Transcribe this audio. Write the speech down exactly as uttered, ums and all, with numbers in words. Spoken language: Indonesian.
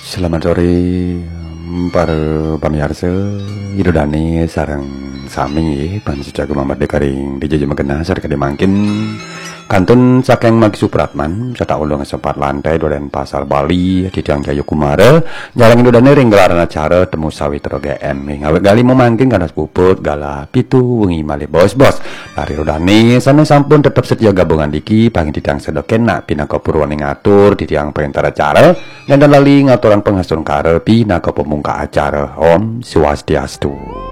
Selamat sore para pamirsa Idodani sarang sami pan sejago Muhammad Dekaring di Jaja Megena sareng mangkin kantun saking Mag Supratman serta ulung sempat lantai Doren Pasar Bali di Dang Jaya Kumara jarang Idodani ring gelaran acara temu sawitra G M ngawet gali memangkin kanas puput gala pitu wengi malih bos-bos lari Rodani sana sampun tetap setia gabungan diki pangin didang sedekena pinaka purwane ngatur di tiang perintah acara dan lali ngaturan penghasil karepi naka pemungka acara Om Swastiastu.